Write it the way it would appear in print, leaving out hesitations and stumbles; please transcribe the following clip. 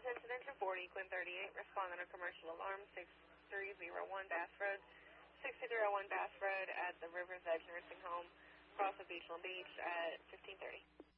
Attention engine 40, Quinn 38, respond on a commercial alarm, 6301 Bass Road, 6301 Bass Road at the River's Edge Nursing Home, across of Beachland Beach at 15:30.